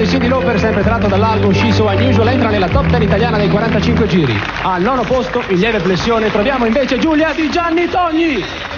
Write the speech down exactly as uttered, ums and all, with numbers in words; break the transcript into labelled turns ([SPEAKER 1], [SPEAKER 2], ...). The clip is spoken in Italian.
[SPEAKER 1] di Cyndi Lauper, sempre tratto dall'album She's So Unusual, entra nella top ten italiana dei quarantacinque giri. Al nono posto, in lieve flessione, troviamo invece Giulia di Gianni Togni.